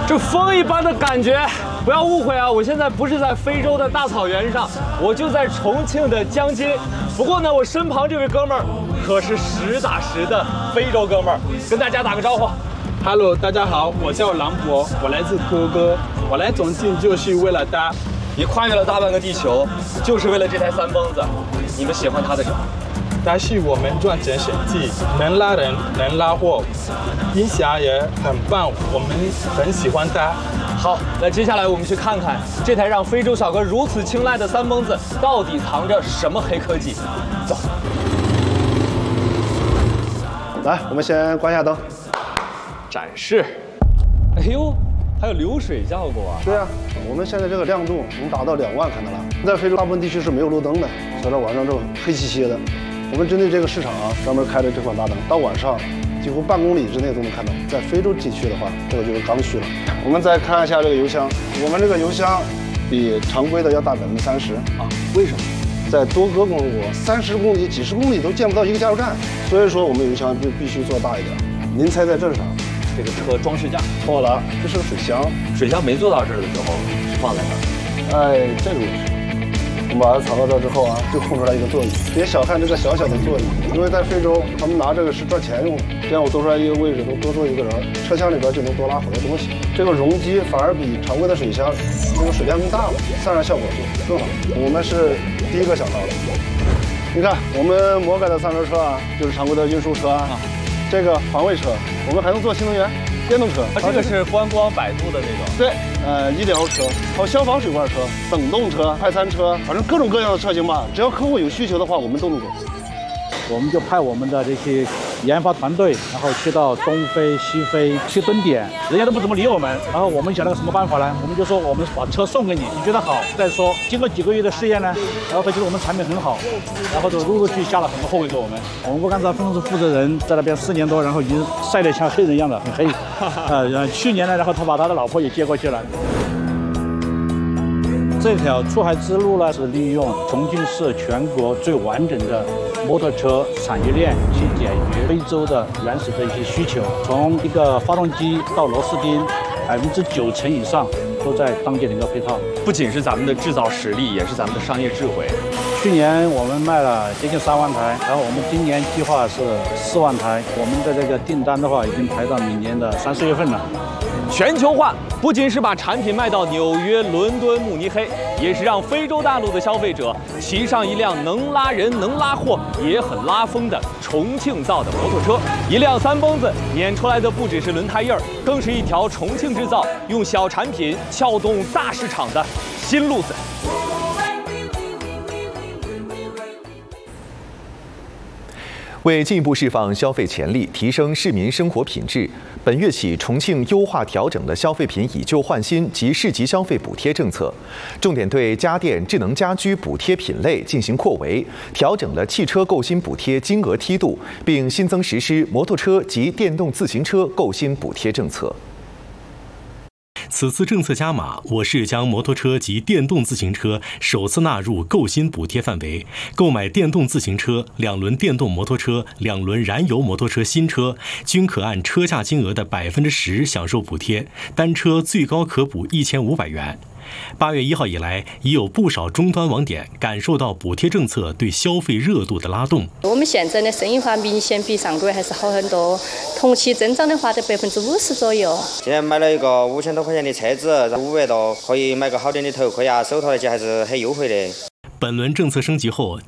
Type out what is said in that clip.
这风一般的感觉，不要误会啊！我现在不是在非洲的大草原上，我就在重庆的江津。不过呢，我身旁这位哥们儿可是实打实的非洲哥们儿，跟大家打个招呼。 Hello， 大家好，我叫郎博，我来自多哥，我来重庆就是为了搭。 你跨越了大半个地球，就是为了这台三蹦子。你们喜欢它的什么？ 它是我们赚钱神器，能拉人，能拉货，音响也很棒，我们很喜欢它。 好，那接下来我们去看看这台让非洲小哥如此青睐的三蹦子到底藏着什么黑科技。走， 来，我们先关一下灯， 展示。哎呦，还有流水效果啊！ 对啊，我们现在这个亮度能达到2万，看到了。在非洲大部分地区是没有路灯的，所以到晚上之后黑漆漆的。我们针对这个市场啊，专门开了这款大灯，到晚上几乎半公里之内都能看到。在非洲地区的话，这个就是刚需了。我们再看一下这个油箱，我们这个油箱比常规的要大30%啊。为什么？在多哥公国30公里、几十公里都见不到一个加油站，所以说我们油箱就必须做大一点。您猜在这是啥？ 这个车装饰架。 错了，这是个水箱。 水箱没做到这儿的时候是放在哪儿？ 哎，这个位置。我们把它藏到这之后啊，就空出来一个座椅。别小看这个小小的座椅，因为在非洲他们拿这个是赚钱用的。这样我多出来一个位置，能多坐一个人，车厢里边就能多拉好多东西。这个容积反而比常规的水箱这个水量更大了，散热效果就更好。我们是第一个想到的。你看，我们魔改的三轮车啊，就是常规的运输车啊，这个环卫车，我们还能做新能源。电动车， 这个是观光摆渡的那种。 对，医疗车，还有消防水罐车、等动车、快餐车，反正各种各样的车型吧，只要客户有需求的话，我们都能做。 我们就派我们的这些研发团队，然后去到东非、西非去蹲点，人家都不怎么理我们。然后我们想了个什么办法呢？我们就说我们把车送给你，你觉得好再说。经过几个月的试验呢，然后他觉得我们产品很好，然后就陆陆续下了很多货给我们。我们不干这分公司负责人在那边4年多，然后已经晒得像黑人一样的，很黑。去年呢，然后他把他的老婆也接过去了。这条出海之路呢，是利用重庆市全国最完整的摩托车产业链去解决非洲的原始的一些需求，从一个发动机到螺丝钉，90%以上都在当地能够配套。 不仅是咱们的制造实力，也是咱们的商业智慧。 去年我们卖了接近3万台，然后我们今年计划是4万台。我们的这个订单的话，已经排到明年的3、4月份了。 全球化不仅是把产品卖到纽约、伦敦、慕尼黑，也是让非洲大陆的消费者骑上一辆能拉人、能拉货、也很拉风的重庆造的摩托车。一辆三蹦子碾出来的不只是轮胎印儿，更是一条重庆制造、用小产品撬动大市场的新路子。 为进一步释放消费潜力，提升市民生活品质，本月起，重庆优化调整了消费品以旧换新及市级消费补贴政策，重点对家电、智能家居补贴品类进行扩围，调整了汽车购新补贴金额梯度，并新增实施摩托车及电动自行车购新补贴政策。 此次政策加码，我市将摩托车及电动自行车首次纳入购新补贴范围。购买电动自行车、2轮电动摩托车、2轮燃油摩托车新车，均可按车价金额的10%享受补贴，单车最高可补1500元。8月1号以来，已有不少终端网点感受到补贴政策对消费热度的拉动。 我们现在的生意化明显比上个月还是好很多，同期增长的话在50%左右。 今天买了一个5000多块钱的车子，5月多可以买个好点的头盔啊，手套那些还是很优惠的。 本轮政策升级后，